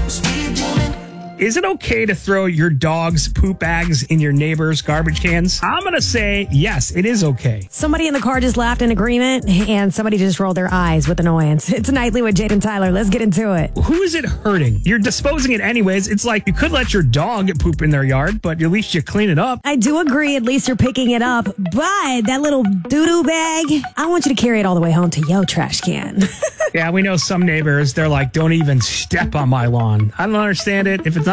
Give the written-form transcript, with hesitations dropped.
Is it okay to throw your dog's poop bags in your neighbor's garbage cans? I'm going to say yes, it is okay. Somebody in the car just laughed in agreement, and somebody just rolled their eyes with annoyance. It's Nightly with Jade and Tyler. Let's get into it. Who is it hurting? You're disposing it anyways. It's like you could let your dog poop in their yard, but at least you clean it up. I do agree, at least you're picking it up, but that little doo-doo bag, I want you to carry it all the way home to your trash can. Yeah, we know some neighbors, they're like, don't even step on my lawn. I don't understand it. If it's